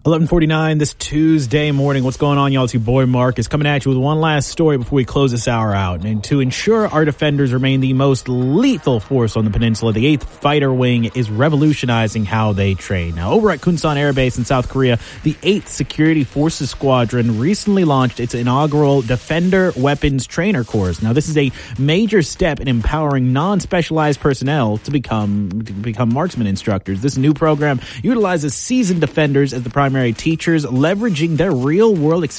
11:49 this Tuesday morning. What's going on, y'all? It's your boy Marcus coming at you with one last story before we close this hour out. And to ensure our defenders remain the most lethal force on the peninsula, the 8th Fighter Wing is revolutionizing how they train. Now, over at Kunsan Air Base in South Korea, the 8th Security Forces Squadron recently launched its inaugural Defender Weapons Trainer Course. Now, this is a major step in empowering non-specialized personnel to become marksman instructors. This new program utilizes seasoned defenders as the primary teachers, leveraging their real-world experience